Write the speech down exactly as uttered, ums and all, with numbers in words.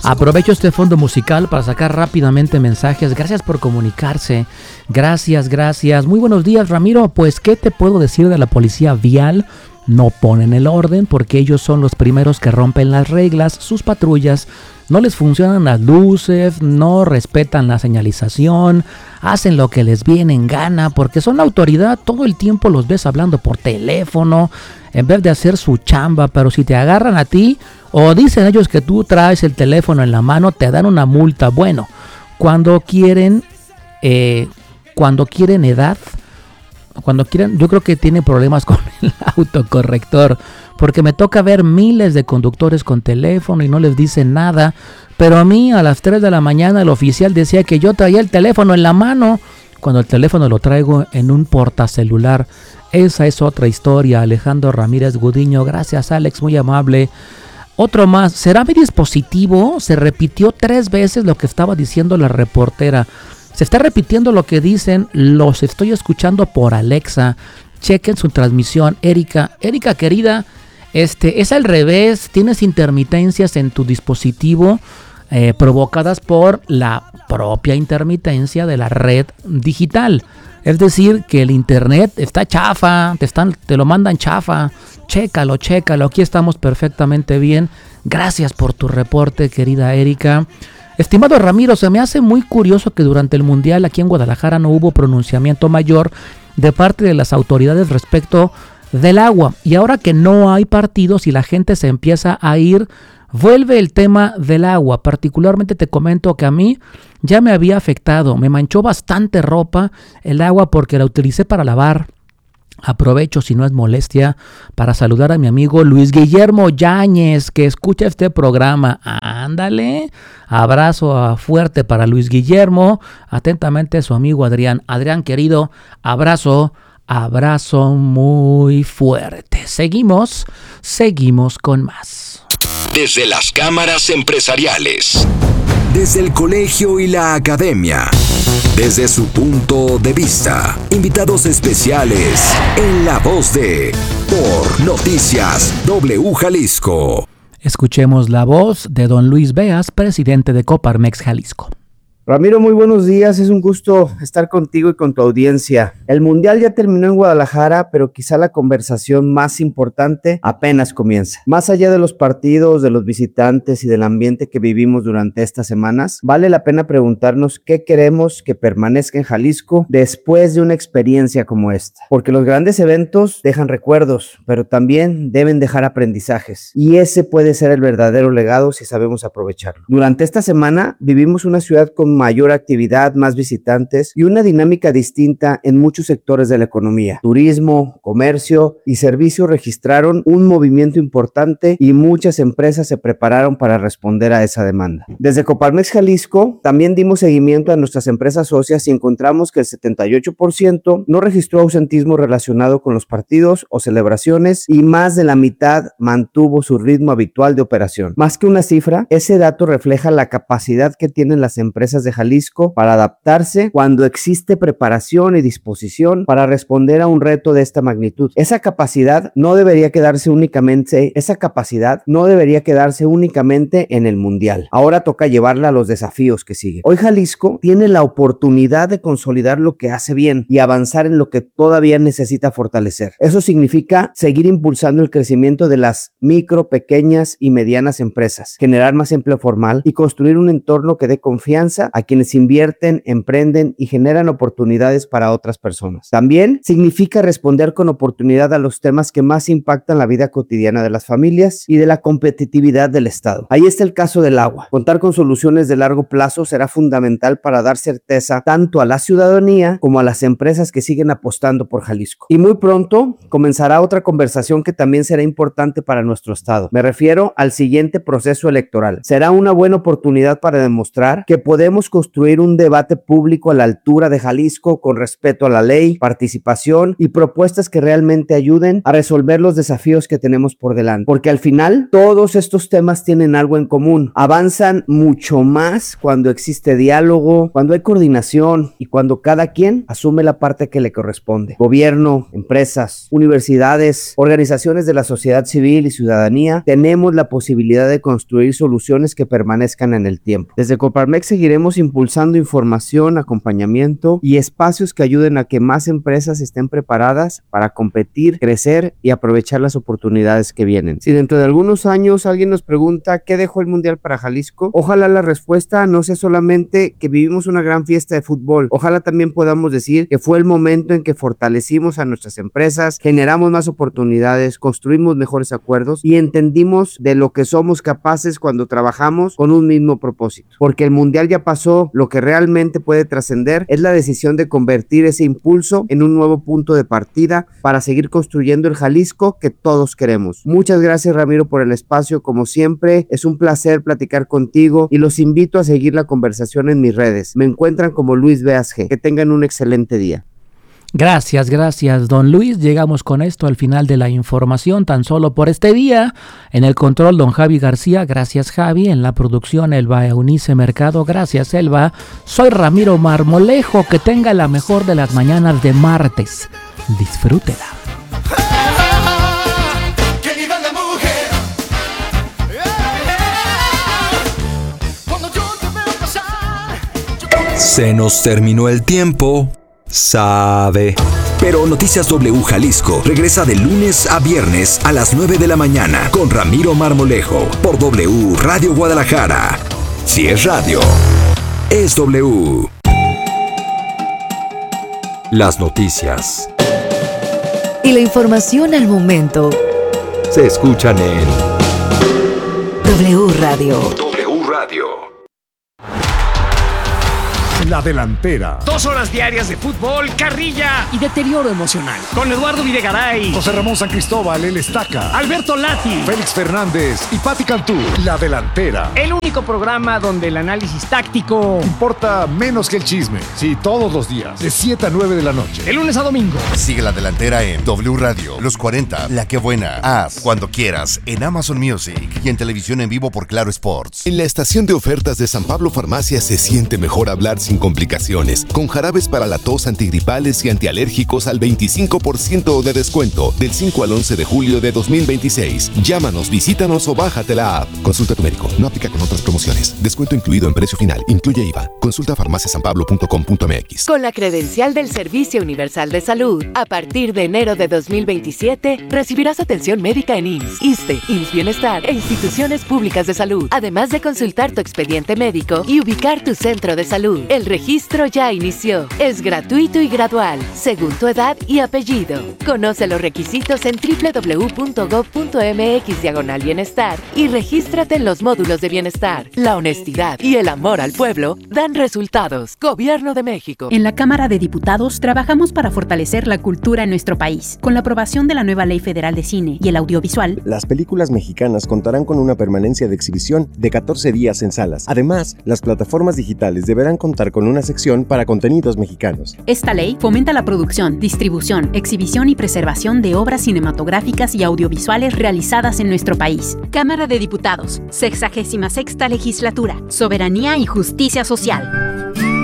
Aprovecho este fondo musical para sacar rápidamente mensajes. Gracias por comunicarse. Gracias, gracias. Muy buenos días, Ramiro. Pues, ¿qué te puedo decir de la policía vial? No ponen el orden porque ellos son los primeros que rompen las reglas. Sus patrullas no les funcionan las luces, no respetan la señalización, hacen lo que les viene en gana porque son la autoridad. Todo el tiempo los ves hablando por teléfono en vez de hacer su chamba. Pero si te agarran a ti o dicen ellos que tú traes el teléfono en la mano, te dan una multa. Bueno, cuando quieren, eh, cuando quieren edad, Cuando quieran, yo creo que tiene problemas con el autocorrector, porque me toca ver miles de conductores con teléfono y no les dicen nada, pero a mí a las tres de la mañana el oficial decía que yo traía el teléfono en la mano, cuando el teléfono lo traigo en un portacelular. Esa es otra historia. Alejandro Ramírez Gudiño, gracias Alex, muy amable. Otro más, ¿será mi dispositivo? Se repitió tres veces lo que estaba diciendo la reportera. Se está repitiendo lo que dicen, los estoy escuchando por Alexa. Chequen su transmisión. Erika, Erika querida, este es al revés. Tienes intermitencias en tu dispositivo eh, provocadas por la propia intermitencia de la red digital. Es decir, que el internet está chafa, te, están, te lo mandan chafa. Chécalo, chécalo. Aquí estamos perfectamente bien. Gracias por tu reporte, querida Erika. Estimado Ramiro, se me hace muy curioso que durante el Mundial aquí en Guadalajara no hubo pronunciamiento mayor de parte de las autoridades respecto del agua. Y ahora que no hay partidos y la gente se empieza a ir, vuelve el tema del agua. Particularmente te comento que a mí ya me había afectado. Me manchó bastante ropa el agua porque la utilicé para lavar. Aprovecho, si no es molestia, para saludar a mi amigo Luis Guillermo Yáñez, que escucha este programa. Ándale, abrazo fuerte para Luis Guillermo. Atentamente su amigo Adrián. Adrián, querido, abrazo, abrazo muy fuerte. Seguimos, seguimos con más. Desde las cámaras empresariales, desde el colegio y la academia, desde su punto de vista, invitados especiales en La Voz de Por Noticias W Jalisco. Escuchemos la voz de don Luis Beas, presidente de Coparmex Jalisco. Ramiro, muy buenos días, es un gusto estar contigo y con tu audiencia. El Mundial ya terminó en Guadalajara, pero quizá la conversación más importante apenas comienza. Más allá de los partidos, de los visitantes y del ambiente que vivimos durante estas semanas, vale la pena preguntarnos qué queremos que permanezca en Jalisco después de una experiencia como esta. Porque los grandes eventos dejan recuerdos, pero también deben dejar aprendizajes. Y ese puede ser el verdadero legado si sabemos aprovecharlo. Durante esta semana vivimos una ciudad con mayor actividad, más visitantes y una dinámica distinta en muchos sectores de la economía. Turismo, comercio y servicios registraron un movimiento importante y muchas empresas se prepararon para responder a esa demanda. Desde Coparmex Jalisco también dimos seguimiento a nuestras empresas socias y encontramos que el setenta y ocho por ciento no registró ausentismo relacionado con los partidos o celebraciones y más de la mitad mantuvo su ritmo habitual de operación. Más que una cifra, ese dato refleja la capacidad que tienen las empresas de Jalisco para adaptarse cuando existe preparación y disposición para responder a un reto de esta magnitud. Esa capacidad no debería quedarse únicamente, esa capacidad no debería quedarse únicamente en el Mundial. Ahora toca llevarla a los desafíos que siguen. Hoy Jalisco tiene la oportunidad de consolidar lo que hace bien y avanzar en lo que todavía necesita fortalecer. Eso significa seguir impulsando el crecimiento de las micro, pequeñas y medianas empresas, generar más empleo formal y construir un entorno que dé confianza a quienes invierten, emprenden y generan oportunidades para otras personas. También significa responder con oportunidad a los temas que más impactan la vida cotidiana de las familias y de la competitividad del Estado. Ahí está el caso del agua. Contar con soluciones de largo plazo será fundamental para dar certeza tanto a la ciudadanía como a las empresas que siguen apostando por Jalisco. Y muy pronto comenzará otra conversación que también será importante para nuestro Estado. Me refiero al siguiente proceso electoral. Será una buena oportunidad para demostrar que podemos queremos construir un debate público a la altura de Jalisco con respeto a la ley, participación y propuestas que realmente ayuden a resolver los desafíos que tenemos por delante. Porque al final todos estos temas tienen algo en común. Avanzan mucho más cuando existe diálogo, cuando hay coordinación y cuando cada quien asume la parte que le corresponde. Gobierno, empresas, universidades, organizaciones de la sociedad civil y ciudadanía, tenemos la posibilidad de construir soluciones que permanezcan en el tiempo. Desde Coparmex seguiremos impulsando información, acompañamiento y espacios que ayuden a que más empresas estén preparadas para competir, crecer y aprovechar las oportunidades que vienen. Si dentro de algunos años alguien nos pregunta ¿qué dejó el Mundial para Jalisco? Ojalá la respuesta no sea solamente que vivimos una gran fiesta de fútbol. Ojalá también podamos decir que fue el momento en que fortalecimos a nuestras empresas, generamos más oportunidades, construimos mejores acuerdos y entendimos de lo que somos capaces cuando trabajamos con un mismo propósito. Porque el Mundial ya pasó, lo que realmente puede trascender es la decisión de convertir ese impulso en un nuevo punto de partida para seguir construyendo el Jalisco que todos queremos. Muchas gracias, Ramiro, por el espacio. Como siempre, es un placer platicar contigo y los invito a seguir la conversación en mis redes. Me encuentran como Luis Beas G. Que tengan un excelente día. Gracias, gracias, don Luis. Llegamos con esto al final de la información tan solo por este día. En el control, don Javi García. Gracias, Javi. En la producción, Elba Eunice Mercado. Gracias, Elba. Soy Ramiro Marmolejo. Que tenga la mejor de las mañanas de martes. Disfrútela. Se nos terminó el tiempo. Sabe. Pero Noticias W Jalisco regresa de lunes a viernes a las nueve de la mañana con Ramiro Marmolejo por W Radio Guadalajara. Si es radio, es W. Las noticias y la información al momento se escuchan en W Radio. W Radio. La Delantera. Dos horas diarias de fútbol, carrilla y deterioro emocional. Con Eduardo Videgaray, José Ramón San Cristóbal, El Estaca, Alberto Lati, Félix Fernández y Pati Cantú. La Delantera. El único programa donde el análisis táctico importa menos que el chisme. Sí, todos los días, de siete a nueve de la noche. De lunes a domingo. Sigue La Delantera en W Radio, Los cuarenta, La Que Buena, Haz, Cuando Quieras, en Amazon Music y en televisión en vivo por Claro Sports. En la estación de ofertas de San Pablo Farmacia se siente mejor hablar sin complicaciones, con jarabes para la tos, antigripales y antialérgicos al veinticinco por ciento de descuento del cinco al once de julio de dos mil veintiséis. Llámanos, visítanos o bájate la app. Consulta a tu médico, no aplica con otras promociones. Descuento incluido en precio final, incluye I V A. Consulta farmacia san pablo punto com punto m x. Con la credencial del Servicio Universal de Salud, a partir de enero de dos mil veintisiete, recibirás atención médica en I M S S, ISSSTE, I M S S Bienestar e instituciones públicas de salud, además de consultar tu expediente médico y ubicar tu centro de salud. El registro ya inició. Es gratuito y gradual, según tu edad y apellido. Conoce los requisitos en doble u doble u doble u punto gob punto m x diagonal bienestar y regístrate en los módulos de bienestar. La honestidad y el amor al pueblo dan resultados. Gobierno de México. En la Cámara de Diputados trabajamos para fortalecer la cultura en nuestro país. Con la aprobación de la nueva Ley Federal de Cine y el Audiovisual, las películas mexicanas contarán con una permanencia de exhibición de catorce días en salas. Además, las plataformas digitales deberán contar con una sección para contenidos mexicanos. Esta ley fomenta la producción, distribución, exhibición y preservación de obras cinematográficas y audiovisuales realizadas en nuestro país. Cámara de Diputados, sexagésima sexta legislatura, Soberanía y Justicia Social.